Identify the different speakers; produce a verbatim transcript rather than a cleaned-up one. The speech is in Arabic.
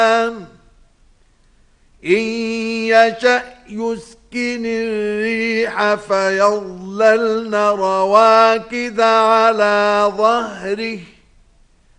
Speaker 1: إن يشأ يسكن الريح فيظللن رواكد على ظهره